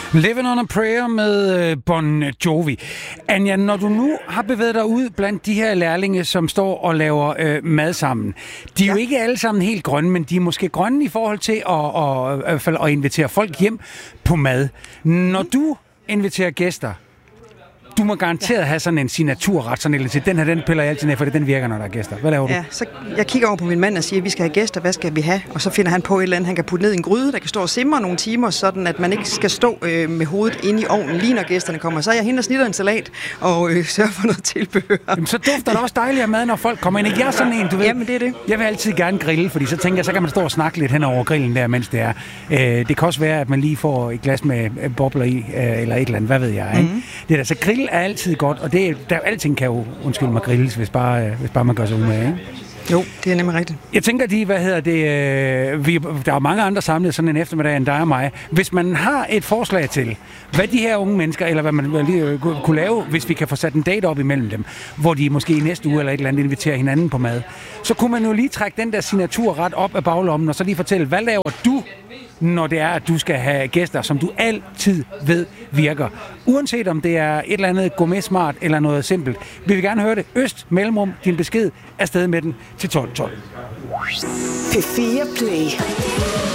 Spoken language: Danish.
Living on a Prayer med Bon Jovi. Anja, når du nu har bevæget dig ud blandt de her lærlinge, som står og laver mad sammen, de er jo ikke alle sammen helt grønne, men de er måske grønne i forhold til at invitere folk hjem på mad. Når du inviterer gæster, du må garanteret have sådan en signaturret, sådan eller til den her, den piller jeg altid ned, for den virker, når der er gæster. Hvad laver du? Ja, så jeg kigger over på min mand og siger, at vi skal have gæster, hvad skal vi have? Og så finder han på et eller andet, han kan putte ned i en gryde, der kan stå og simre nogle timer, sådan at man ikke skal stå med hovedet inde i ovnen, lige når gæsterne kommer. Så er jeg hende, der snitter en salat og sørger for noget tilbehør. Jamen, så dufter det også dejligt af mad, når folk kommer ind. Jeg er sådan en, du ved. Jamen, det er det. Jeg vil altid gerne grille, fordi så tænker jeg, så kan man stå og snakke lidt hen over grillen der, mens det er. Det kan også være, at man lige får et glas med bobler i, eller et eller andet, hvad ved jeg. Ikke? Det er da, så grill er altid godt. Og alting kan jo, undskyld mig, grilles, hvis bare man gør sig umage, ikke? Jo, det er nemlig rigtigt. Jeg tænker, der er mange andre samlet sådan en eftermiddag end dig og mig. Hvis man har et forslag til, hvad de her unge mennesker, eller hvad man lige kunne lave, hvis vi kan få sat en date op imellem dem, hvor de måske i næste uge eller et eller andet inviterer hinanden på mad, så kunne man jo lige trække den der signaturret op af baglommen, og så lige fortælle, hvad laver du, når det er, at du skal have gæster, som du altid ved virker. Uanset om det er et eller andet gourmet-smart eller noget simpelt. Vi vil gerne høre det. Øst, mellemrum, din besked, afsted med den til 1212. P4 Play.